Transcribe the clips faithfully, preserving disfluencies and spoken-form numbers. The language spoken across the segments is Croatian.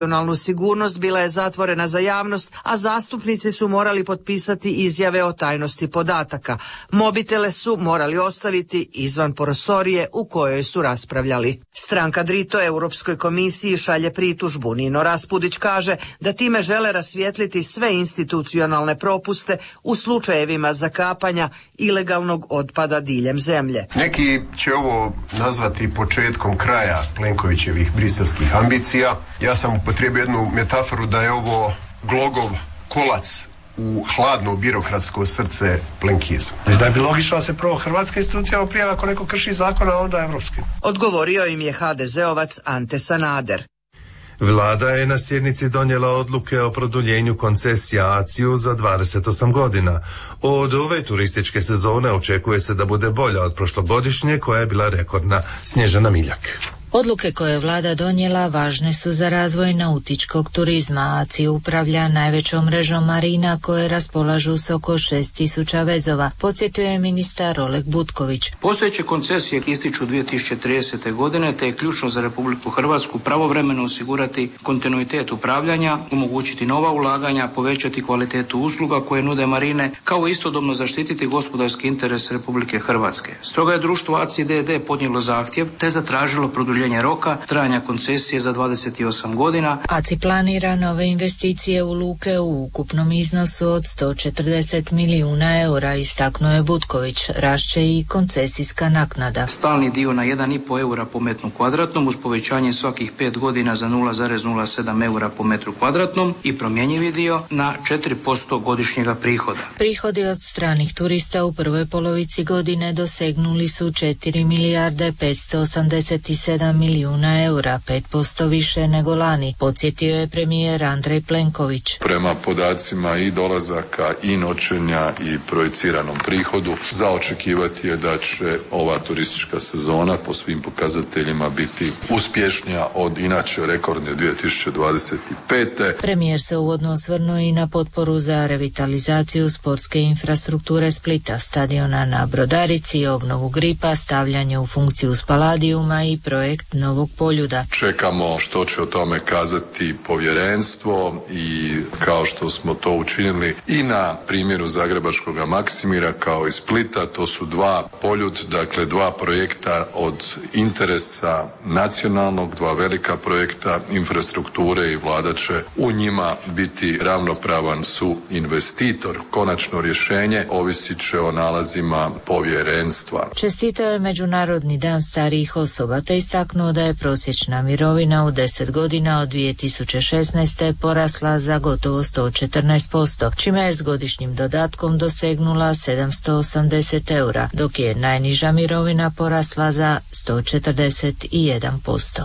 Nacionalnu sigurnost bila je zatvorena za javnost, a zastupnici su morali potpisati izjave o tajnosti podataka. Mobitele su morali ostaviti izvan prostorije u kojoj su raspravljali. Stranka Drito Europskoj komisiji šalje pritužbu. Nino Raspudić kaže da time žele rasvijetliti sve institucionalne propuste u slučajevima zakapanja ilegalnog otpada diljem zemlje. Neki će ovo nazvati početkom kraja Plenkovićevih briselskih ambicija. Ja sam upotrijebio jednu metaforu da je ovo glogov kolac u hladno birokratsko srce plenkizma. Da je bi logično da se prvo hrvatske institucije prijave ako neko krši zakon, a onda evropski. Odgovorio im je ha de zeovac Ante Sanader. Vlada je na sjednici donijela odluke o produljenju koncesija A C I-u za dvadeset osam godina. Od ove turističke sezone očekuje se da bude bolja od prošlogodišnje koja je bila rekordna. Snježana Miljak. Odluke koje je vlada donijela važne su za razvoj nautičkog turizma. A C I upravlja najvećom mrežom marina koje raspolažu s oko šest tisuća vezova, podsjetio je ministar Oleg Butković. Postojeće koncesije ističu dvije tisuće tridesete. godine, te je ključno za Republiku Hrvatsku pravovremeno osigurati kontinuitet upravljanja, omogućiti nova ulaganja, povećati kvalitetu usluga koje nude marine, kao istodobno zaštititi gospodarski interes Republike Hrvatske. Stoga je društvo A C I d d podnijelo zahtjev te zatražilo produljenje roka trajanja koncesije za dvadeset osam godina. A C I planira nove investicije u luke u ukupnom iznosu od sto četrdeset milijuna eura, istaknuo je Butković. Rašće i koncesijska naknada. Stalni dio na jedan i pol eura po metru kvadratnom uz povećanje svakih pet godina za nula zarez nula sedam eura po metru kvadratnom i promjenjivi dio na četiri posto godišnjega prihoda. Prihodi od stranih turista u prvoj polovici godine dosegnuli su četiri milijarde petsto osamdeset sedam milijuna eura, pet posto više nego lani, podsjetio je premijer Andrej Plenković. Prema podacima i dolazaka i noćenja i projiciranom prihodu, za očekivati je da će ova turistička sezona po svim pokazateljima biti uspješnija od inače rekordne dvije tisuće dvadeset pete. Premijer se uvodno osvrnuo i na potporu za revitalizaciju sportske infrastrukture Splita, stadiona na Brodarici, obnovu Gripa, stavljanje u funkciju Spaladiuma i projekt Novog Poljuda. Čekamo što će o tome kazati povjerenstvo i kao što smo to učinili i na primjeru Zagrebačkog Maksimira kao i Splita, to su dva Poljud, dakle dva projekta od interesa nacionalnog, dva velika projekta infrastrukture i vlada će u njima biti ravnopravan su investitor. Konačno rješenje ovisit će o nalazima povjerenstva. Čestitao je Međunarodni dan starijih osoba te istaknuo da je prosječna mirovina u deset godina od dvije tisuće šesnaeste. porasla za gotovo sto četrnaest posto, čime je s godišnjim dodatkom dosegnula sedamsto osamdeset eura, dok je najniža mirovina porasla za sto četrdeset jedan posto.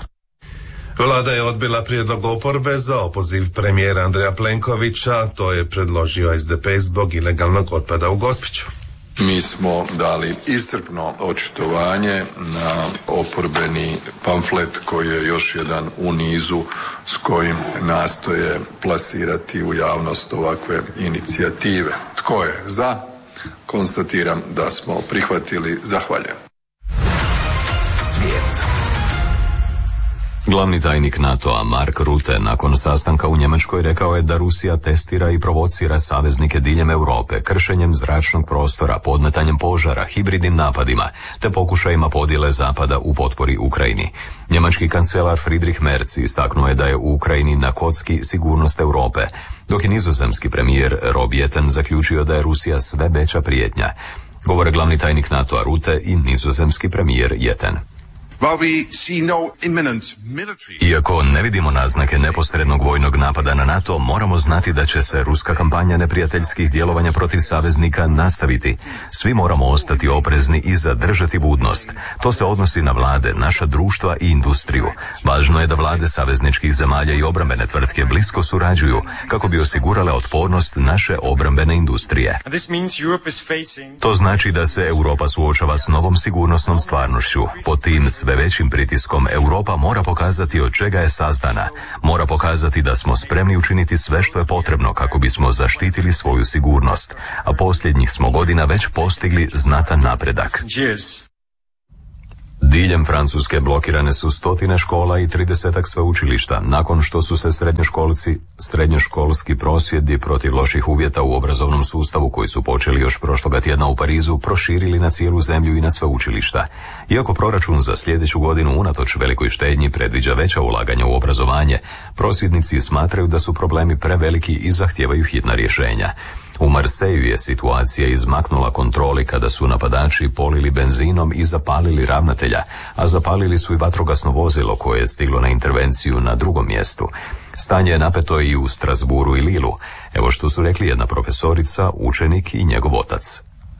Vlada je odbila prijedlog oporbe za opoziv premijera Andreja Plenkovića, to je predložio S D P zbog ilegalnog otpada u Gospiću. Mi smo dali iscrpno očitovanje na oporbeni pamflet koji je još jedan u nizu s kojim nastoje plasirati u javnost ovakve inicijative. Tko je za? Konstatiram da smo prihvatili. Zahvaljujem. Svijet. Glavni tajnik NATO-a Mark Rutte nakon sastanka u Njemačkoj rekao je da Rusija testira i provocira saveznike diljem Europe kršenjem zračnog prostora, podmetanjem požara, hibridnim napadima te pokušajima podjele Zapada u potpori Ukrajini. Njemački kancelar Friedrich Merz istaknuo je da je u Ukrajini na kocki sigurnost Europe, dok je nizozemski premijer Rob Jetten zaključio da je Rusija sve veća prijetnja. Govore glavni tajnik NATO-a Rutte i nizozemski premijer Jetten. Iako ne vidimo naznake neposrednog vojnog napada na NATO, moramo znati da će se ruska kampanja neprijateljskih djelovanja protiv saveznika nastaviti. Svi moramo ostati oprezni i zadržati budnost. To se odnosi na vlade, naša društva i industriju. Važno je da vlade savezničkih zemalja i obrambene tvrtke blisko surađuju kako bi osigurale otpornost naše obrambene industrije. To znači da se Europa suočava s novom sigurnosnom stvarnošću. Pod tim sve većim pritiskom Europa mora pokazati od čega je sazdana. Mora pokazati da smo spremni učiniti sve što je potrebno kako bismo zaštitili svoju sigurnost. A posljednjih smo godina već postigli znatan napredak. Diljem Francuske blokirane su stotine škola i tridesetak sveučilišta, nakon što su se srednjoškolci, srednjoškolski prosvjedi protiv loših uvjeta u obrazovnom sustavu koji su počeli još prošloga tjedna u Parizu proširili na cijelu zemlju i na sveučilišta. Iako proračun za sljedeću godinu unatoč velikoj štednji predviđa veća ulaganja u obrazovanje, prosvjednici smatraju da su problemi preveliki i zahtijevaju hitna rješenja. U Marseju je situacija izmaknula kontroli kada su napadači polili benzinom i zapalili ravnatelja, a zapalili su i vatrogasno vozilo koje je stiglo na intervenciju na drugom mjestu. Stanje je napeto i u Strasburu i Lilu. Evo što su rekli jedna profesorica, učenik i njegov otac.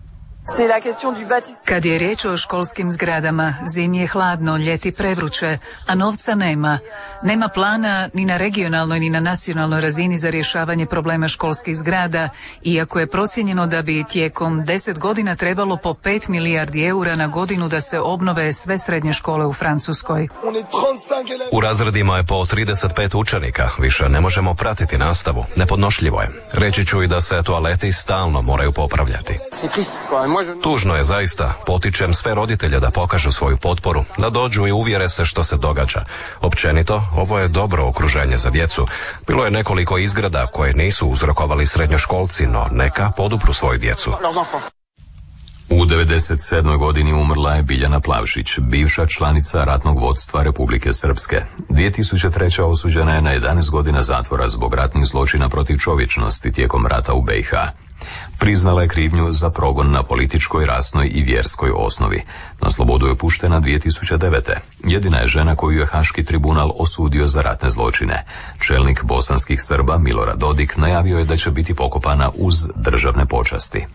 Kad je riječ o školskim zgradama, zimi je hladno, ljeti prevruće, a novca nema. Nema plana ni na regionalnoj ni na nacionalnoj razini za rješavanje problema školskih zgrada, iako je procijenjeno da bi tijekom deset godina trebalo po pet milijardi eura na godinu da se obnove sve srednje škole u Francuskoj. U razredima je po trideset pet učenika, više ne možemo pratiti nastavu, nepodnošljivo je. Reći ću i da se toaleti stalno moraju popravljati. Tužno je zaista, potičem sve roditelje da pokažu svoju potporu, da dođu i uvjere se što se događa. Općenito, ovo je dobro okruženje za djecu. Bilo je nekoliko izgrada koje nisu uzrokovali srednjoškolci, no neka podupru svoju djecu. U devedeset sedmoj godini umrla je Biljana Plavšić, bivša članica ratnog vodstva Republike Srpske. dvije tisuće treće. osuđena je na jedanaest godina zatvora zbog ratnih zločina protiv čovječnosti tijekom rata u be i ha. Priznala je krivnju za progon na političkoj, rasnoj i vjerskoj osnovi. Na slobodu je puštena dvije tisuće devete. Jedina je žena koju je Haški tribunal osudio za ratne zločine. Čelnik bosanskih Srba Milorad Dodik najavio je da će biti pokopana uz državne počasti.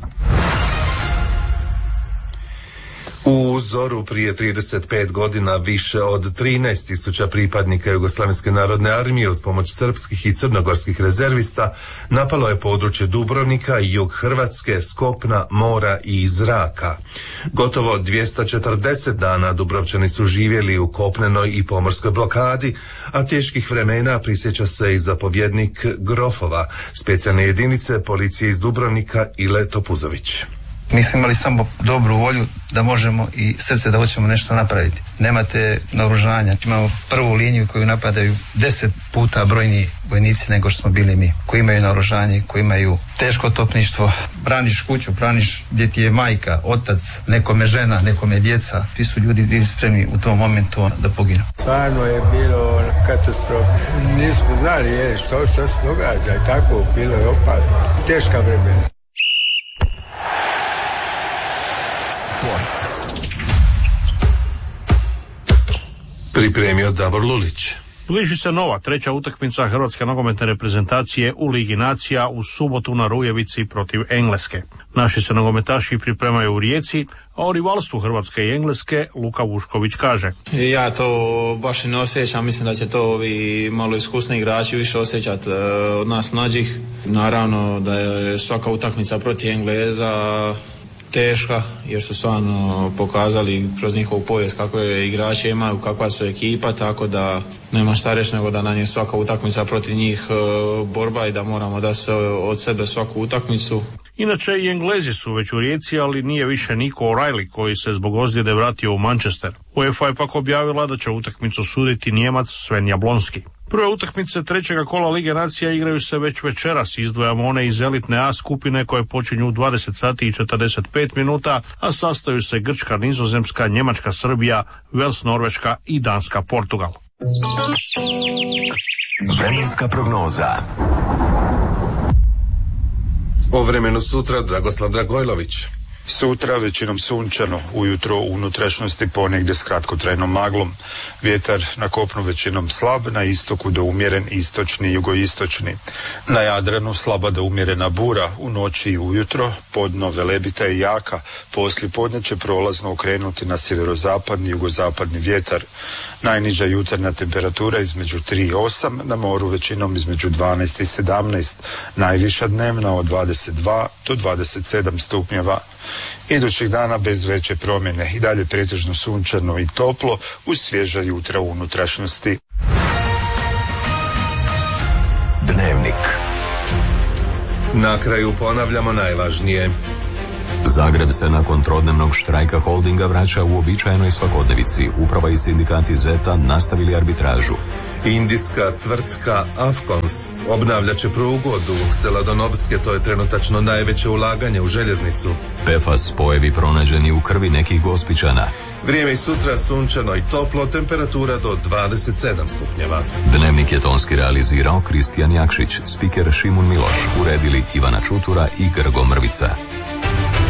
U Zoru prije trideset pet godina više od trinaest tisuća pripadnika Jugoslavenske narodne armije uz pomoć srpskih i crnogorskih rezervista napalo je područje Dubrovnika i jug Hrvatske s kopna, mora i zraka. Gotovo dvjesto četrdeset dana Dubrovčani su živjeli u kopnenoj i pomorskoj blokadi, a teških vremena prisjeća se i zapovjednik Grofova, specijalne jedinice policije iz Dubrovnika Ile Topuzović. Mi smo imali samo dobru volju da možemo i srce da hoćemo nešto napraviti. Nemate naoružanja. Imamo prvu liniju koju napadaju deset puta brojniji vojnici nego što smo bili mi. Koji imaju naoružanje, koji imaju teško topništvo. Braniš kuću, braniš gdje ti je majka, otac, nekome žena, nekome djeca. Ti su ljudi bili spremni u tom momentu da poginu. Stvarno je bilo katastrofa. Nismo znali je, što, što se događa i tako. Bilo je opasno. Teška vremena. Pripremio Davor Lulić. Bliži se nova treća utakmica hrvatske nogometne reprezentacije u Ligi nacija u subotu na Rujevici protiv Engleske. Naši se nogometaši pripremaju u Rijeci, a o rivalstvu Hrvatske i Engleske Luka Vušković kaže: Ja to baš ne osjećam, mislim da će to ovi malo iskusni igrači više osjećati uh, od nas mlađih. Naravno da je svaka utakmica protiv Engleza teška, jer su stvarno pokazali kroz njihovu povijest kakve igrače imaju, kakva su ekipa, tako da nema šta reći nego da nam je svaka utakmica protiv njih e, borba i da moramo da se od sebe svaku utakmicu. Inače i Englezi su već u Rijeci, ali nije više Nico O'Reilly koji se zbog ozljede vratio u Manchester. UEFA je pak objavila da će utakmicu suditi Nijemac Sven Jablonski. Prve utakmice trećega kola Lige nacija igraju se već večeras, izdvajamo one iz elitne A skupine koje počinju u dvadeset sati i četrdeset pet minuta, a sastaju se Grčka, Nizozemska, Njemačka, Srbija, Vels, Norveška i Danska, Portugal. Vremenska prognoza. O vremenu sutra Dragoslav Dragojlović. Sutra većinom sunčano, ujutro u unutrašnjosti ponegdje s kratkotrajnom maglom. Vjetar na kopnu većinom slab, na istoku do umjeren istočni i jugoistočni. Na Jadranu slaba do umjerena bura, u noći i ujutro, podno velebita i jaka, poslije podne će prolazno okrenuti na sjeverozapadni i jugozapadni vjetar. Najniža jutarnja temperatura između tri i osam, na moru većinom između dvanaest i sedamnaest, najviša dnevna od dvadeset dva do dvadeset sedam stupnjeva. Idućih dana bez veće promjene i dalje pretežno sunčano i toplo uz svježa jutra u unutrašnjosti. Dnevnik. Na kraju ponavljamo najvažnije. Zagreb se nakon trodnevnog štrajka holdinga vraća u običajenoj svakodnevici. Uprava i sindikati Zeta nastavili arbitražu. Indijska tvrtka Afcons obnavlja će prugu od Dugog Sela do Novske, to je trenutačno najveće ulaganje u željeznicu. P F A S spojevi pronađeni u krvi nekih Gospićana. Vrijeme i sutra sunčano i toplo, temperatura do dvadeset sedam stupnjeva. Dnevnik je tonski realizirao Kristijan Jakšić, spiker Šimun Miloš, uredili Ivana Čutura i Grgo Mrvica.